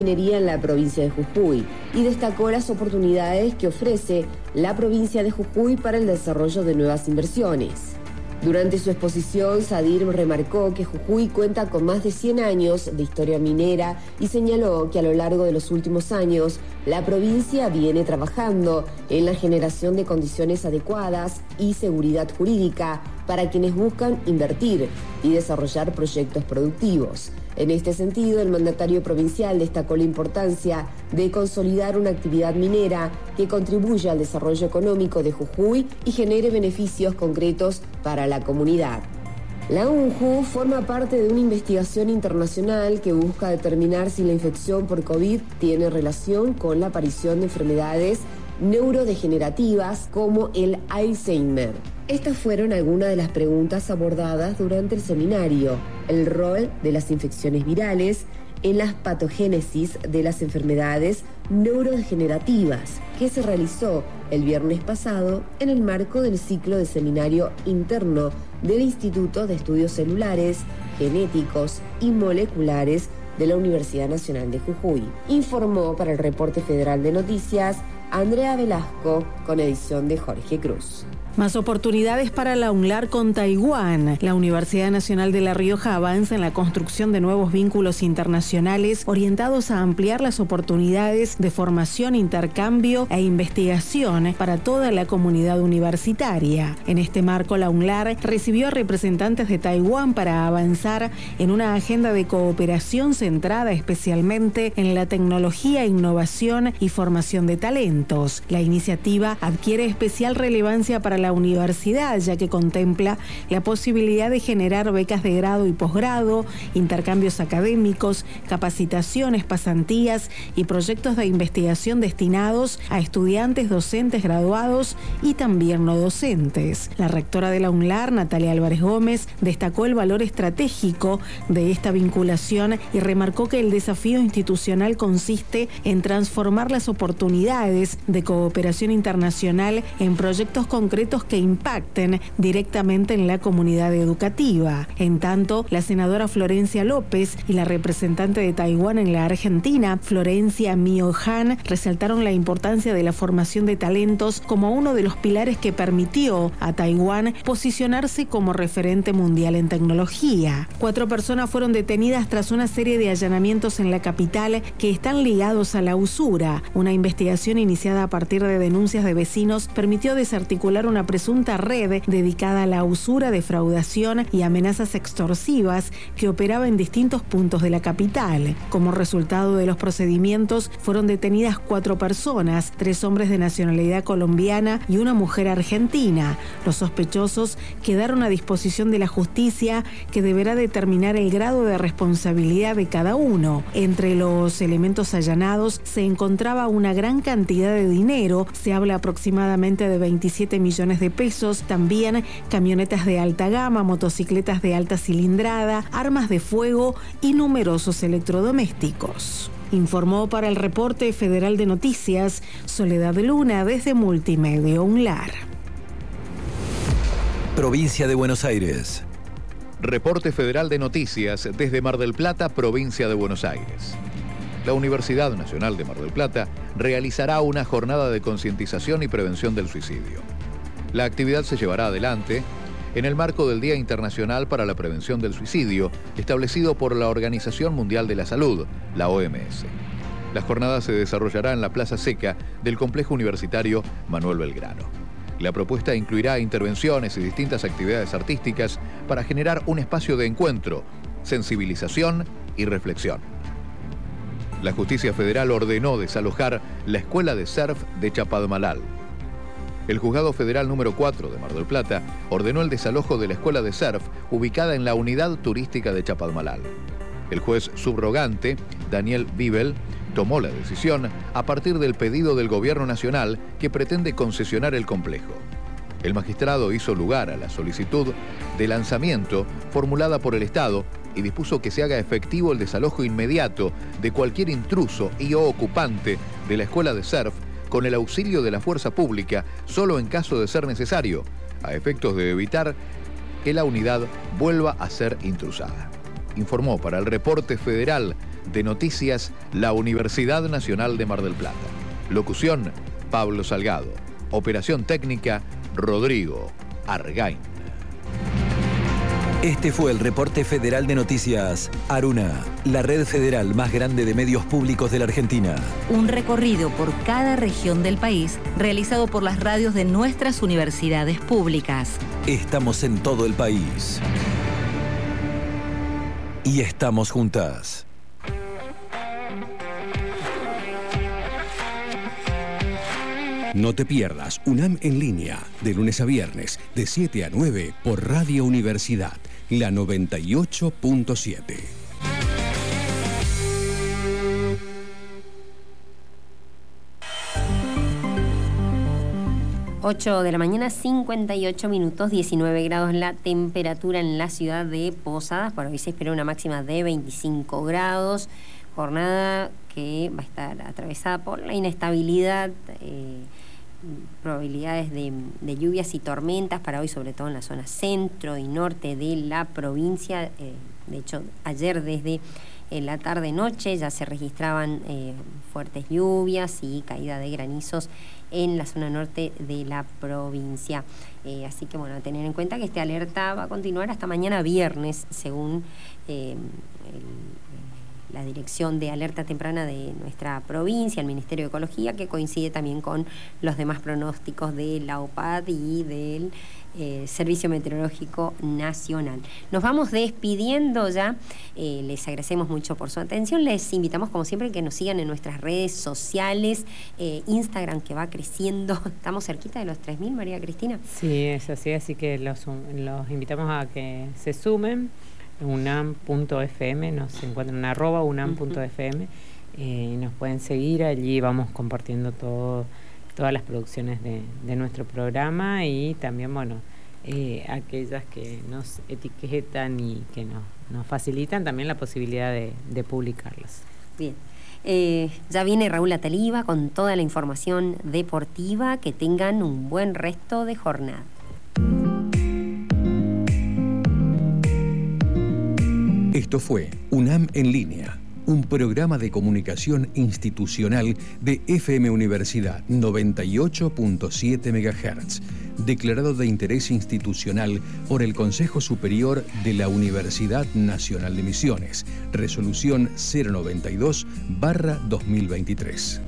minería en la provincia de Jujuy y destacó las oportunidades que ofrece la provincia de Jujuy para el desarrollo de nuevas inversiones. Durante su exposición, Sadir remarcó que Jujuy cuenta con más de 100 años de historia minera y señaló que a lo largo de los últimos años la provincia viene trabajando en la generación de condiciones adecuadas y seguridad jurídica para quienes buscan invertir y desarrollar proyectos productivos. En este sentido, el mandatario provincial destacó la importancia de consolidar una actividad minera que contribuya al desarrollo económico de Jujuy y genere beneficios concretos para la comunidad. La UNJU forma parte de una investigación internacional que busca determinar si la infección por COVID tiene relación con la aparición de enfermedades neurodegenerativas como el Alzheimer. Estas fueron algunas de las preguntas abordadas durante el seminario: el rol de las infecciones virales en la patogénesis de las enfermedades neurodegenerativas, que se realizó el viernes pasado en el marco del ciclo de seminario interno del Instituto de Estudios Celulares, Genéticos y Moleculares de la Universidad Nacional de Jujuy. Informó para el Reporte Federal de Noticias Andrea Velasco, con edición de Jorge Cruz. Más oportunidades para la UNLAR con Taiwán. La Universidad Nacional de La Rioja avanza en la construcción de nuevos vínculos internacionales orientados a ampliar las oportunidades de formación, intercambio e investigación para toda la comunidad universitaria. En este marco, la UNLAR recibió a representantes de Taiwán para avanzar en una agenda de cooperación centrada especialmente en la tecnología, innovación y formación de talentos. La iniciativa adquiere especial relevancia para la universidad, ya que contempla la posibilidad de generar becas de grado y posgrado, intercambios académicos, capacitaciones, pasantías y proyectos de investigación destinados a estudiantes, docentes, graduados y también no docentes. La rectora de la UNLAR, Natalia Álvarez Gómez, destacó el valor estratégico de esta vinculación y remarcó que el desafío institucional consiste en transformar las oportunidades de cooperación internacional en proyectos concretos que impacten directamente en la comunidad educativa. En tanto, la senadora Florencia López y la representante de Taiwán en la Argentina, Florencia Mio Han, resaltaron la importancia de la formación de talentos como uno de los pilares que permitió a Taiwán posicionarse como referente mundial en tecnología. 4 personas fueron detenidas tras una serie de allanamientos en la capital que están ligados a la usura. Una investigación iniciada a partir de denuncias de vecinos permitió desarticular una presunta red dedicada a la usura, defraudación y amenazas extorsivas que operaba en distintos puntos de la capital. Como resultado de los procedimientos, fueron detenidas 4 personas, 3 hombres de nacionalidad colombiana y una mujer argentina. Los sospechosos quedaron a disposición de la justicia, que deberá determinar el grado de responsabilidad de cada uno. Entre los elementos allanados se encontraba una gran cantidad de dinero, se habla aproximadamente de 27 millones de pesos, también camionetas de alta gama, motocicletas de alta cilindrada, armas de fuego y numerosos electrodomésticos. Informó para el Reporte Federal de Noticias Soledad Luna desde Multimedio UNLAR. Provincia de Buenos Aires. Reporte Federal de Noticias desde Mar del Plata, provincia de Buenos Aires. La Universidad Nacional de Mar del Plata realizará una jornada de concientización y prevención del suicidio. La actividad se llevará adelante en el marco del Día Internacional para la Prevención del Suicidio, establecido por la Organización Mundial de la Salud, la OMS. La jornada se desarrollará en la Plaza Seca del Complejo Universitario Manuel Belgrano. La propuesta incluirá intervenciones y distintas actividades artísticas para generar un espacio de encuentro, sensibilización y reflexión. La Justicia Federal ordenó desalojar la Escuela de Surf de Chapadmalal. El Juzgado Federal número 4 de Mar del Plata ordenó el desalojo de la Escuela de Surf ubicada en la Unidad Turística de Chapadmalal. El juez subrogante, Daniel Bibel, tomó la decisión a partir del pedido del Gobierno Nacional que pretende concesionar el complejo. El magistrado hizo lugar a la solicitud de lanzamiento formulada por el Estado y dispuso que se haga efectivo el desalojo inmediato de cualquier intruso y o ocupante de la Escuela de Surf con el auxilio de la fuerza pública, solo en caso de ser necesario, a efectos de evitar que la unidad vuelva a ser intrusada. Informó para el Reporte Federal de Noticias, la Universidad Nacional de Mar del Plata. Locución, Pablo Salgado. Operación técnica, Rodrigo Argain. Este fue el reporte federal de noticias Aruna, la red federal más grande de medios públicos de la Argentina. Un recorrido por cada región del país realizado por las radios de nuestras universidades públicas. Estamos en todo el país. Y estamos juntas. No te pierdas UNAM en línea, de lunes a viernes, de 7 a 9 por Radio Universidad, la 98.7. 8 de la mañana, 58 minutos, 19 grados la temperatura en la ciudad de Posadas. Para hoy se espera una máxima de 25 grados. Jornada que va a estar atravesada por la inestabilidad, probabilidades de lluvias y tormentas para hoy, sobre todo en la zona centro y norte de la provincia. De hecho, ayer desde la tarde-noche ya se registraban fuertes lluvias y caída de granizos en la zona norte de la provincia. Así que, bueno, a tener en cuenta que esta alerta va a continuar hasta mañana viernes, según la Dirección de Alerta Temprana de nuestra provincia, el Ministerio de Ecología, que coincide también con los demás pronósticos de la OPAD y del Servicio Meteorológico Nacional. Nos vamos despidiendo ya. Les agradecemos mucho por su atención. Les invitamos, como siempre, que nos sigan en nuestras redes sociales. Instagram, que va creciendo. Estamos cerquita de los 3.000, María Cristina. Sí, es así. Así que los invitamos a que se sumen. unam.fm, nos encuentran en @unam.fm, nos pueden seguir, allí vamos compartiendo todas las producciones de nuestro programa y también, bueno, aquellas que nos etiquetan y que nos facilitan también la posibilidad de publicarlas. Bien. Ya viene Raúl Ataliba con toda la información deportiva. Que tengan un buen resto de jornada. Esto fue UNAM en línea, un programa de comunicación institucional de FM Universidad 98.7 MHz, declarado de interés institucional por el Consejo Superior de la Universidad Nacional de Misiones, resolución 092/2023.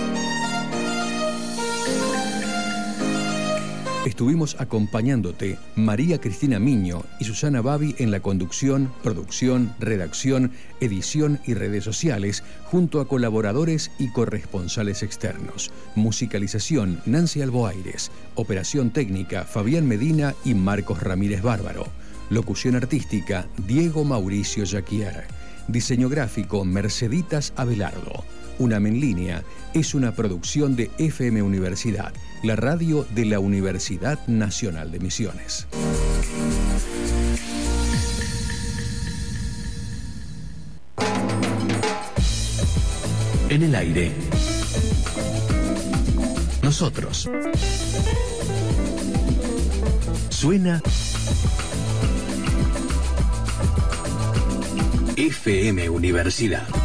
Estuvimos acompañándote María Cristina Miño y Susana Babi en la conducción, producción, redacción, edición y redes sociales, junto a colaboradores y corresponsales externos. Musicalización, Nancy Alboaires. Operación técnica, Fabián Medina y Marcos Ramírez Bárbaro. Locución artística, Diego Mauricio Jaquier. Diseño gráfico, Merceditas Abelardo. UNAM en línea es una producción de FM Universidad, la radio de la Universidad Nacional de Misiones. En el aire. Nosotros. Suena FM Universidad.